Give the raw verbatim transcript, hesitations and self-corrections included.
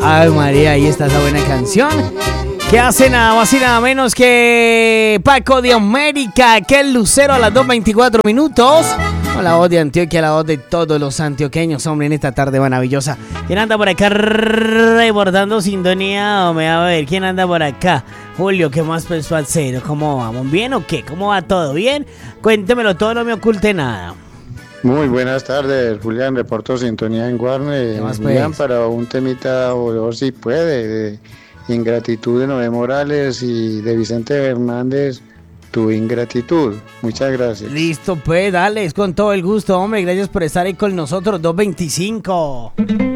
Ay María, ahí está esa buena canción. Que hace nada más y nada menos que Paco de América, que el Lucero a las dos veinticuatro minutos. Con la voz de Antioquia, la voz de todos los antioqueños, hombre, en esta tarde maravillosa. ¿Quién anda por acá reportando sintonía? Hombre, a ver, ¿quién anda por acá? Julio, ¿qué más pensó al cero? ¿Cómo vamos? ¿Bien o qué? ¿Cómo va todo? ¿Bien? Cuéntemelo todo, no me oculte nada. Muy buenas tardes, Julián, reporto sintonía en Guarne. ¿Qué más, Julián, pues? para un temita, o si puede, de ingratitud de Noé Morales y de Vicente Hernández, tu ingratitud. Muchas gracias. Listo, pues, dale, es con todo el gusto, hombre. Gracias por estar ahí con nosotros, dos veinticinco.